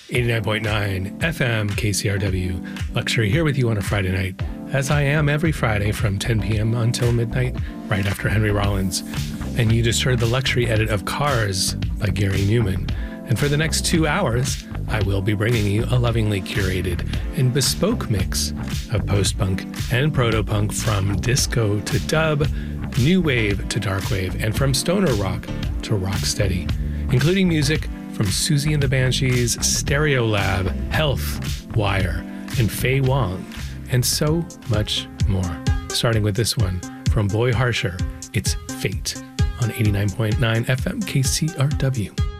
89.9 FM KCRW. Luxury here with you on a Friday night, as I am every Friday from 10 p.m. until midnight, right after Henry Rollins. And you just heard the Luxury edit of Cars by Gary Newman. And for the next 2 hours, I will be bringing you a lovingly curated and bespoke mix of post-punk and proto-punk, from disco to dub, new wave to dark wave, and from stoner rock to rocksteady, including music from Susie and the Banshees, Stereolab, Health, Wire, and Faye Wong, and so much more. Starting with this one from Boy Harsher, it's Fate on 89.9 FM KCRW.